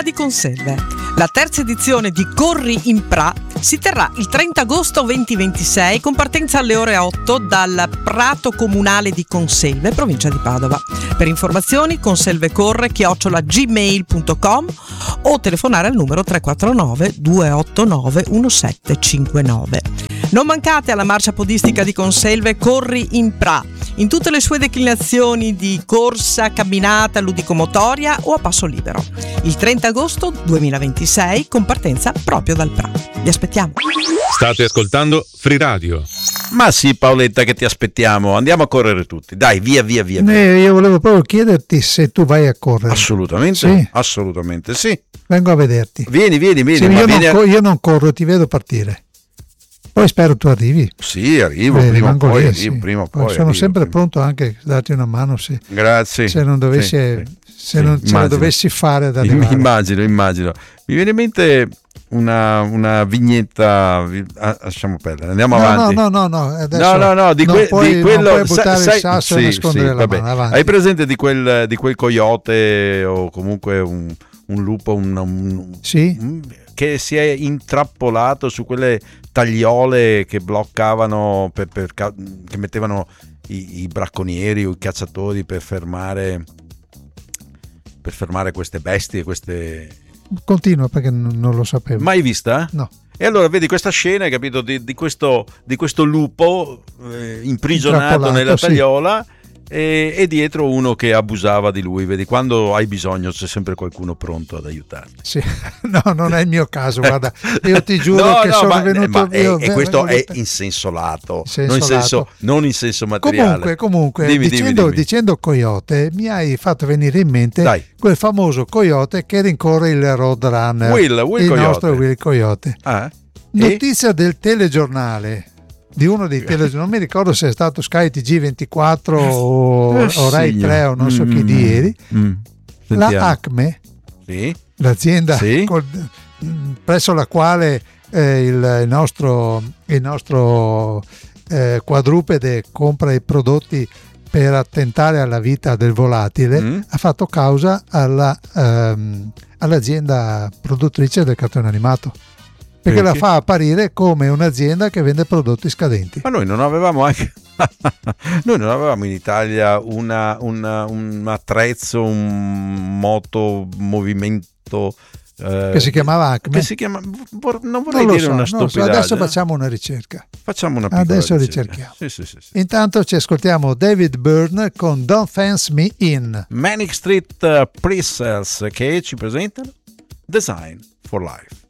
Podistica di Conselve. La terza edizione di Corri in Pra si terrà il 30 agosto 2026 con partenza alle ore 8 dal Prato Comunale di Conselve, provincia di Padova. Per informazioni conselvecorre@gmail.com o telefonare al numero 349 289 1759. Non mancate alla marcia podistica di Conselve Corri in Pra, in tutte le sue declinazioni di corsa, camminata, ludicomotoria o a passo libero. Il 30 agosto 2026 con partenza proprio dal Pra. Vi aspettiamo. State ascoltando Free Radio. Ma sì, Paoletta, che ti aspettiamo. Andiamo a correre tutti. Dai, via. Io volevo proprio chiederti se tu vai a correre. Assolutamente sì. Assolutamente sì. Vengo a vederti. Vieni. Sì, io non corro, ti vedo partire. Poi spero tu arrivi. Sì, arrivo. Prima o poi. Sono sempre pronto anche a darti una mano Grazie. Se non dovessi, ce la dovessi fare ad arrivare. Immagino. Mi viene in mente una vignetta, lasciamo perdere, andiamo avanti. No, no, di quello non puoi buttare il sasso e nascondere la mano. Avanti. Hai presente di quel coyote o comunque un lupo che si è intrappolato su quelle tagliole che bloccavano che mettevano i bracconieri o i cacciatori per fermare queste bestie, queste... Continua, perché non lo sapevo. Mai vista? No. E allora vedi questa scena, capito, di questo lupo imprigionato nella tagliola, e dietro uno che abusava di lui. Vedi, quando hai bisogno c'è sempre qualcuno pronto ad aiutarti. Sì. No, non è il mio caso, guarda, io ti giuro che sono venuto e questo è in senso lato, non in senso materiale. Comunque dimmi. Dicendo coyote mi hai fatto venire in mente quel famoso coyote che rincorre il Roadrunner, Will il Coyote. nostro Will Coyote. Notizia del telegiornale, di uno dei telegiornali, non mi ricordo se è stato Sky TG24 o Rai 3 o non so chi di ieri. La Acme, l'azienda presso la quale il nostro quadrupede compra i prodotti per attentare alla vita del volatile, ha fatto causa all'azienda produttrice del cartone animato. Perché la fa apparire come un'azienda che vende prodotti scadenti. Ma noi non avevamo in Italia un attrezzo, un motomovimento che si chiamava Acme. Non vorrei dire una stupidaggine. Adesso facciamo una ricerca. Facciamo una piccola ricerca. Ricerchiamo. Sì. Intanto ci ascoltiamo David Byrne con Don't Fence Me In. Manic Street Pretzels, che ci presentano Design for Life.